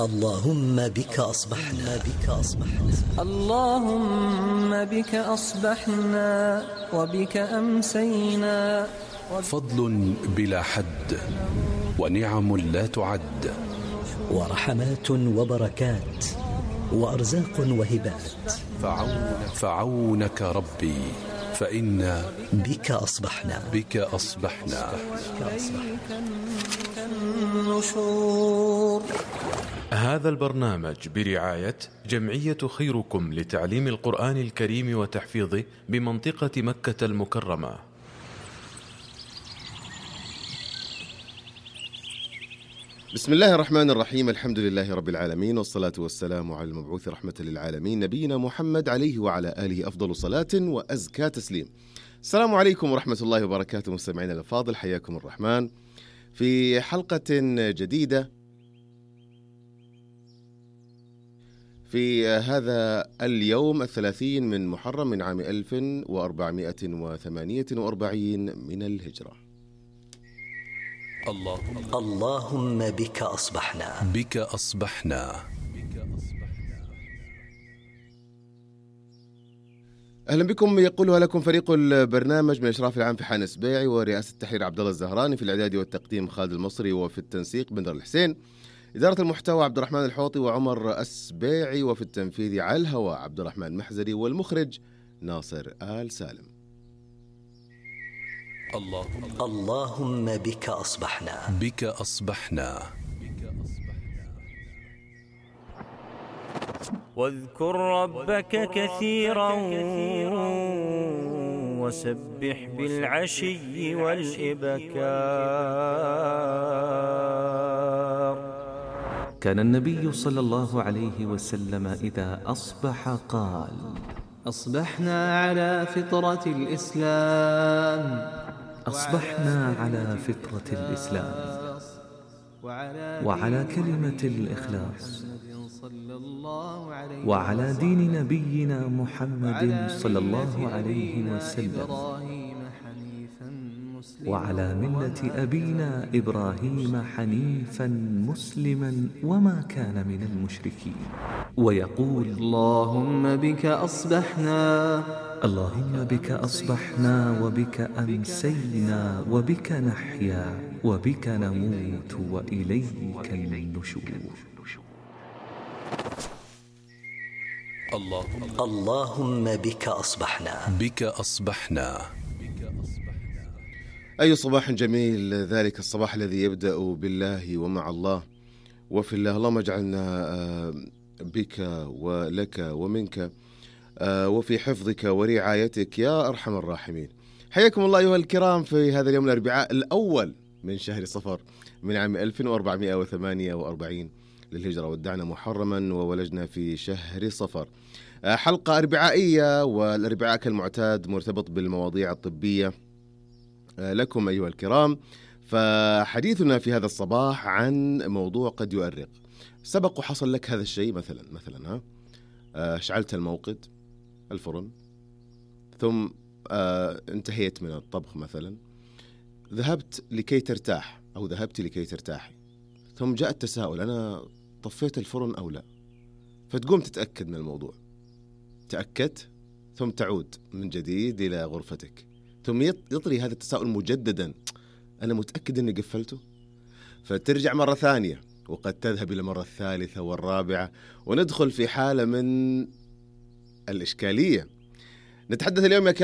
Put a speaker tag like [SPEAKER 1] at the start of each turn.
[SPEAKER 1] اللهم بك أصبحنا
[SPEAKER 2] اللهم بك أصبحنا وبك أمسينا.
[SPEAKER 3] فضل بلا حد ونعم لا تعد،
[SPEAKER 1] ورحمات وبركات وأرزاق وهبات.
[SPEAKER 3] فعونك ربي فإنا
[SPEAKER 1] بك أصبحنا
[SPEAKER 2] النشور.
[SPEAKER 4] هذا البرنامج برعاية جمعية خيركم لتعليم القرآن الكريم وتحفيظه بمنطقة مكة المكرمة.
[SPEAKER 5] بسم الله الرحمن الرحيم، الحمد لله رب العالمين، والصلاة والسلام على المبعوث رحمة للعالمين نبينا محمد عليه وعلى آله أفضل صلاة وأزكى تسليم. السلام عليكم ورحمة الله وبركاته مستمعينا الأفاضل، حياكم الرحمن في حلقة جديدة في هذا اليوم 30 من محرم من عام 1448 من الهجرة.
[SPEAKER 1] اللهم بك أصبحنا.
[SPEAKER 5] أهلا بكم، يقولها لكم فريق البرنامج من إشراف العام فحان السبيعي ورئاسة التحرير عبد الله الزهراني، في الإعداد والتقديم خالد المصري، وفي التنسيق بندر الحسين، إدارة المحتوى عبد الرحمن الحوطي وعمر السبيعي، وفي التنفيذ على الهواء عبد الرحمن المحزري، والمخرج ناصر آل سالم.
[SPEAKER 1] اللهم بك أصبحنا.
[SPEAKER 6] واذكر ربك كثيرا وسبح بالعشي والإبكار.
[SPEAKER 7] كان النبي صلى الله عليه وسلم إذا أصبح قال:
[SPEAKER 2] أصبحنا على فطرة الإسلام،
[SPEAKER 7] وعلى كلمة الإخلاص، وعلى دين نبينا محمد صلى الله عليه وسلم، وعلى ملة أبينا إبراهيم حنيفا مسلما وما كان من المشركين. ويقول:
[SPEAKER 2] اللهم بك أصبحنا
[SPEAKER 7] وبك أمسينا وبك نحيا وبك نموت وإليك النشور.
[SPEAKER 1] اللهم بك أصبحنا.
[SPEAKER 5] أي صباح جميل ذلك الصباح الذي يبدأ بالله ومع الله وفي الله. اللهم اجعلنا بك ولك ومنك وفي حفظك ورعايتك يا أرحم الراحمين. حياكم الله أيها الكرام في هذا اليوم الأربعاء الأول من شهر صفر من عام 1448 للهجرة، ودعنا محرما وولجنا في شهر صفر. حلقة أربعائية، والأربعاء كالمعتاد مرتبط بالمواضيع الطبية لكم أيها الكرام. فحديثنا في هذا الصباح عن موضوع قد يؤرق. سبق وحصل لك هذا الشيء مثلا شعلت الموقد الفرن، ثم انتهيت من الطبخ مثلا، ذهبت لكي ترتاح أو ذهبت لكي ترتاحي، ثم جاء التساؤل: أنا طفيت الفرن أو لا؟ فتقوم تتأكد من الموضوع، تأكدت ثم تعود من جديد إلى غرفتك، ثم يطري هذا التساؤل مجددا: أنا متأكد أني قفلته؟ فترجع مرة ثانية، وقد تذهب إلى مرة الثالثة والرابعة، وندخل في حالة من الإشكالية. نتحدث اليوم يا